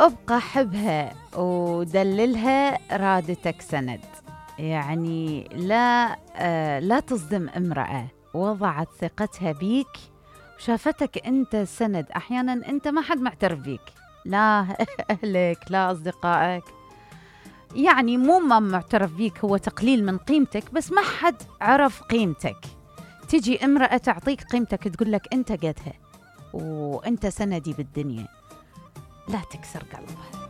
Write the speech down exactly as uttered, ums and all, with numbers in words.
ابقى حبها ودللها رادتك سند. يعني لا آه لا تصدم امرأة وضعت ثقتها بيك وشافتك أنت سند. أحيانا أنت ما حد معترف بيك، لا أهلك لا أصدقائك، يعني مو ما معترف بيك، هو تقليل من قيمتك بس ما حد عرف قيمتك. تجي امرأة تعطيك قيمتك تقول لك أنت قدها وأنت سندي بالدنيا، لا تكسر قلبها.